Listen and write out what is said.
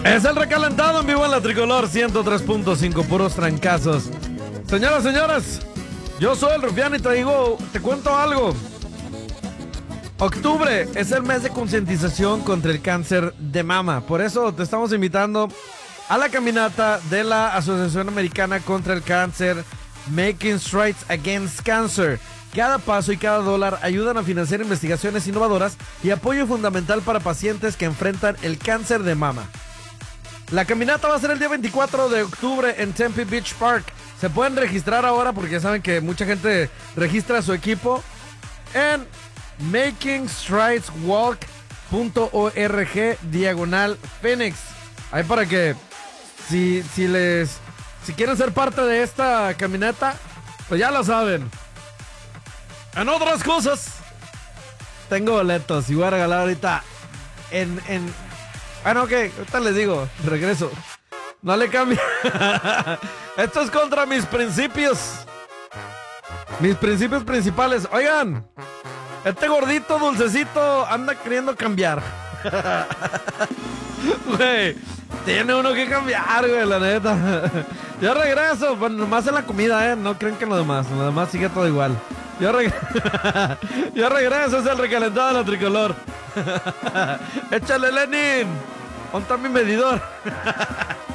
Es el recalentado en vivo en la Tricolor 103.5, puros trancazos. Señoras, señores, yo soy el Rufián y te cuento algo. Octubre es el mes de concientización contra el cáncer de mama. Por eso te estamos invitando a la caminata de la Asociación Americana contra el Cáncer, Making Strides Against Cancer. Cada paso y cada dólar ayudan a financiar investigaciones innovadoras y apoyo fundamental para pacientes que enfrentan el cáncer de mama. La caminata va a ser el día 24 de octubre en Tempe Beach Park. Se pueden registrar ahora porque ya saben que mucha gente registra a su equipo en makingstrideswalk.org/Phoenix. Ahí para que si quieren ser parte de esta caminata, pues ya lo saben. En otras cosas, tengo boletos y voy a regalar ahorita Bueno, ok, ahorita les digo, regreso. No le cambie. Esto es contra mis principios. Mis principios principales. Oigan, este gordito dulcecito anda queriendo cambiar. Güey, tiene uno que cambiar, güey, la neta. Yo regreso, bueno, nomás en la comida, no creen que en lo demás sigue todo igual. Yo regreso, es el recalentado de la Tricolor. Échale, Lenin. ¿Dónde está mi medidor?